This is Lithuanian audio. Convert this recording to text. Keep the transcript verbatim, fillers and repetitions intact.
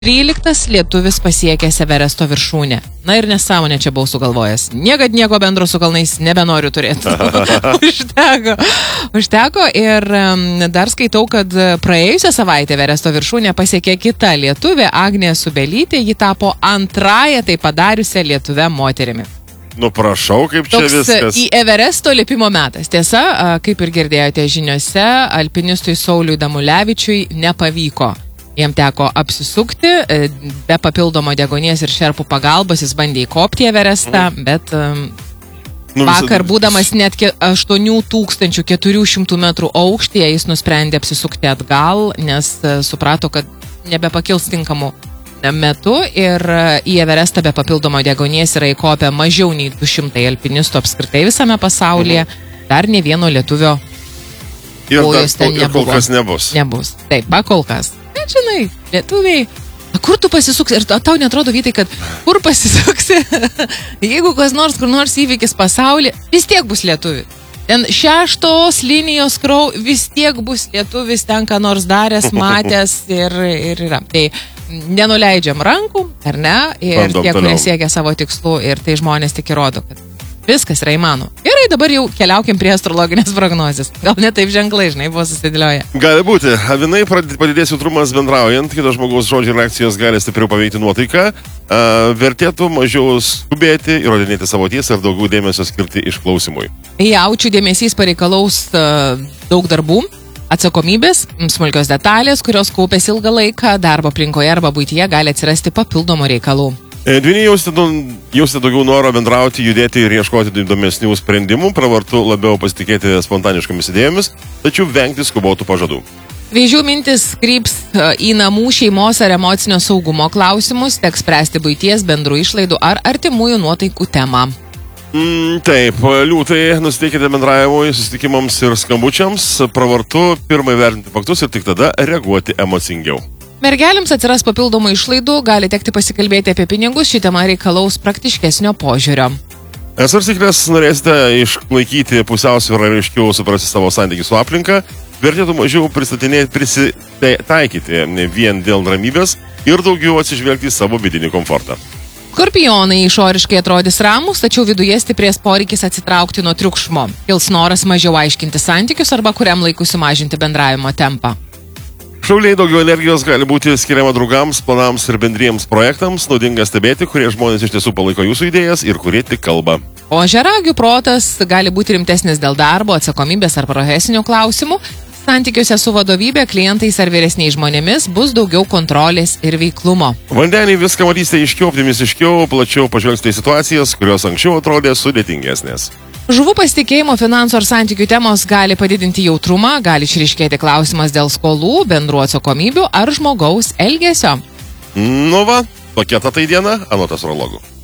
tryliktas lietuvis pasiekęs Everesto viršūnę. Na ir nesąmonė čia buvau sugalvojęs. Niekad nieko bendro su kalnais nebenoriu turėti. Užteko. Užteko ir um, dar skaitau, kad praėjusią savaitę Everesto viršūnę pasiekė kita lietuvė, Agnė Subelytė. Ji tapo antrąją tai padariusią lietuvę moterimi. Nu prašau, kaip čia Toks viskas. Į Everesto lipimo metas. Tiesa, kaip ir girdėjote žiniose, alpinistui Sauliui Damulevičiui nepavyko. Jam teko apsisukti, be papildomo degonės ir šerpų pagalbos jis bandė įkopti Everestą, mm. bet um, nu, vakar, būdamas net aštuonių tūkstančių keturių šimtų metrų aukštyje, jis nusprendė apsisukti atgal, nes uh, suprato, kad nebepakils tinkamų metu ir uh, į Everestą be papildomo degonės yra įkopę mažiau nei du šimtai alpinistų apskritai visame pasaulyje, mm. dar ne vieno lietuvio ir, dar, ten ir kol kas nebus. Nebus. Taip, ba kol kas. Bet žinai, lietuviai, kur tu pasisuksi? Ir tau netrodo, Vytai, kad kur pasisuksi? Jeigu kas nors, kur nors įvykis pasaulyje, vis tiek bus lietuvi. Ten šeštos linijos krau, vis tiek bus lietuvis, ten ką nors daręs, matęs ir, ir yra. Tai nenuleidžiam rankų, ar ne? Ir Bandom tie, kurie toliau. siekia savo tikslų, ir tai žmonės tik įrodo, kad viskas yra įmanoma. Gerai, dabar jau keliaukim prie astrologinės prognozės. Gal ne taip ženklai, žinai, buvo susidėlioję. Gali būti. Avinai padidės jautrumas bendraujant, kito žmogaus žodžių reakcijos gali stipriau paveikti nuotaiką. Vertėtų mažiau skubėti, įrodinėti savo tiesą ir daugiau dėmesio skirti išklausimui. Jaučių dėmesys pareikalaus daug darbų, atsakomybės, smulkios detalės, kurios kaupėsi ilgą laiką, darbo aplinkoje arba buityje gali atsirasti papildomų reikalų. Dvyniai jausite daugiau noro bendrauti, judėti ir ieškoti įdomesnių sprendimų, pravartu labiau pasitikėti spontaniškomis idėjomis, tačiau vengti skubotų pažadų. Vėžių mintis kryps į namų, šeimos ar emocinio saugumo klausimus, teks spręsti buities, bendrų išlaidų ar artimųjų nuotaikų temą. Mm, taip, liūtai, nusiteikite bendravimui, susitikimams ir skambučiams, pravartu pirmai vertinti faktus ir tik tada reaguoti emocingiau. Mergelėms atsiras papildomų išlaidų, gali tekti pasikalbėti apie pinigus, ši tema reikalaus praktiškesnio požiūrio. Svarstyklės norėsite išlaikyti pusiausvyrą ir aiškiau suprasti savo santykį su aplinka, vertėtų mažiau pristatinėti, prisitaikyti vien dėl ramybės ir daugiau atsižvelgti į savo vidinį komfortą. Skorpionai išoriškai atrodys ramus, tačiau viduje stiprės poreikis atsitraukti nuo triukšmo. Kils noras mažiau aiškinti santykius arba kuriam laikui sumažinti bendravimo tempą. Šauliai, daugiau energijos gali būti skiriama draugams, planams ir bendriems projektams, naudinga stebėti, kurie žmonės iš tiesų palaiko jūsų idėjas ir kurie tik kalba. Ožiaragių protas gali būti rimtesnis dėl darbo, atsakomybės ar profesinių klausimų. Santykiuose su vadovybė, klientais ar vyresniais žmonėmis bus daugiau kontrolės ir veiklumo. Vandenį viską matysite aiškiau, optimistiškiau, plačiau pažvelgsite į situacijas, kurios anksčiau atrodė sudėtingesnės. Žuvų pasitikėjimo, finansų ar santykių temos gali padidinti jautrumą, gali išryškėti klausimas dėl skolų, bendrų atsakomybių ar žmogaus elgesio. Nu va, tokia ta tai diena, anot astrologų.